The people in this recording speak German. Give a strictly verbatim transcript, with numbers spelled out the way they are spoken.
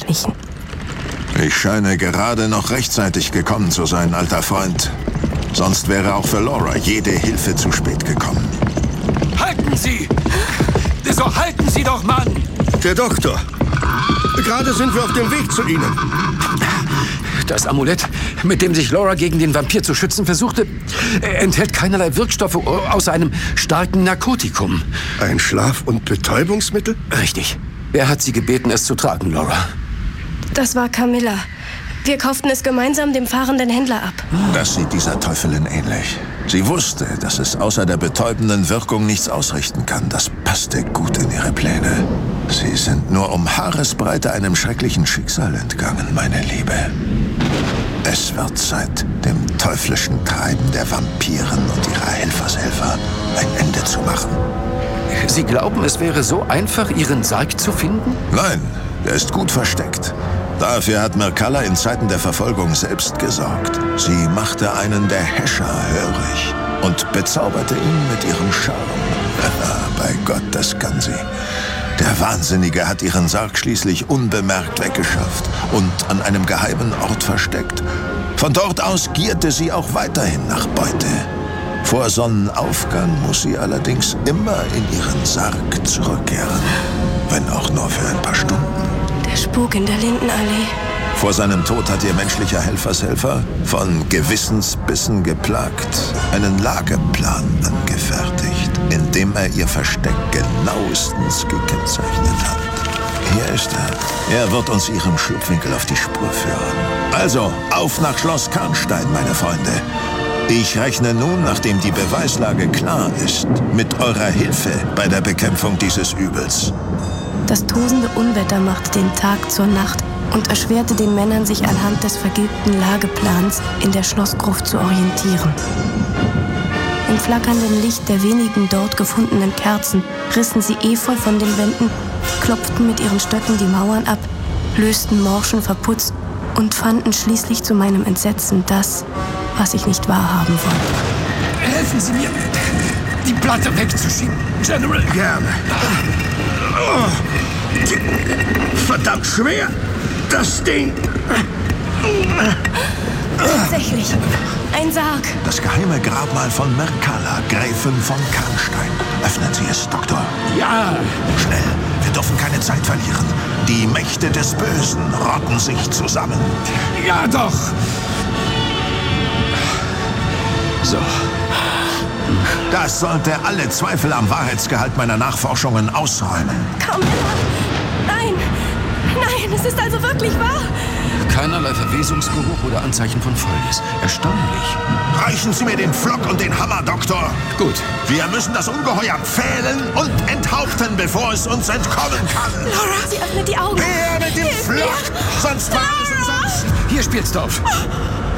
geschlichen. Ich scheine gerade noch rechtzeitig gekommen zu sein, alter Freund. Sonst wäre auch für Laura jede Hilfe zu spät gekommen. Halten Sie! So halten Sie doch, Mann! Der Doktor. Gerade sind wir auf dem Weg zu Ihnen. Das Amulett, mit dem sich Laura gegen den Vampir zu schützen versuchte, enthält keinerlei Wirkstoffe außer einem starken Narkotikum. Ein Schlaf- und Betäubungsmittel? Richtig. Wer hat Sie gebeten, es zu tragen, Laura? Das war Camilla. Wir kauften es gemeinsam dem fahrenden Händler ab. Das sieht dieser Teufelin ähnlich. Sie wusste, dass es außer der betäubenden Wirkung nichts ausrichten kann. Das passte gut in ihre Pläne. Sie sind nur um Haaresbreite einem schrecklichen Schicksal entgangen, meine Liebe. Es wird Zeit, dem teuflischen Treiben der Vampiren und ihrer Helfershelfer ein Ende zu machen. Sie glauben, es wäre so einfach, Ihren Sarg zu finden? Nein, er ist gut versteckt. Dafür hat Mircalla in Zeiten der Verfolgung selbst gesorgt. Sie machte einen der Häscher hörig und bezauberte ihn mit ihrem Charme. Bei Gott, das kann sie. Der Wahnsinnige hat ihren Sarg schließlich unbemerkt weggeschafft und an einem geheimen Ort versteckt. Von dort aus gierte sie auch weiterhin nach Beute. Vor Sonnenaufgang muss sie allerdings immer in ihren Sarg zurückkehren, wenn auch nur für ein paar Stunden. Der Spuk in der Lindenallee. Vor seinem Tod hat ihr menschlicher Helfershelfer, von Gewissensbissen geplagt, einen Lageplan angefertigt, in dem er ihr Versteck genauestens gekennzeichnet hat. Hier ist er. Er wird uns ihrem Schlupfwinkel auf die Spur führen. Also, auf nach Schloss Karnstein, meine Freunde. Ich rechne nun, nachdem die Beweislage klar ist, mit eurer Hilfe bei der Bekämpfung dieses Übels. Das tosende Unwetter machte den Tag zur Nacht und erschwerte den Männern, sich anhand des vergilbten Lageplans in der Schlossgruft zu orientieren. Im flackernden Licht der wenigen dort gefundenen Kerzen rissen sie Efeu von den Wänden, klopften mit ihren Stöcken die Mauern ab, lösten morschen Verputz und fanden schließlich zu meinem Entsetzen das, was ich nicht wahrhaben wollte. Helfen Sie mir, die Platte wegzuschieben, General. Gerne. Oh, verdammt schwer, das Ding. Tatsächlich, ein Sarg. Das geheime Grabmal von Mircalla, Gräfin von Karnstein. Öffnen Sie es, Doktor. Ja. Schnell, wir dürfen keine Zeit verlieren. Die Mächte des Bösen rotten sich zusammen. Ja, doch. So. Das sollte alle Zweifel am Wahrheitsgehalt meiner Nachforschungen ausräumen. Camilla! Nein! Nein, es ist also wirklich wahr! Keinerlei Verwesungsgeruch oder Anzeichen von Fäulnis. Erstaunlich. Reichen Sie mir den Pflock und den Hammer, Doktor. Gut. Wir müssen das Ungeheuer pfählen und enthaupten, bevor es uns entkommen kann. Laura! Sie öffnet die Augen. Her mit dem Pflock, sonst war alles umsonst. Hier, Spielsdorf.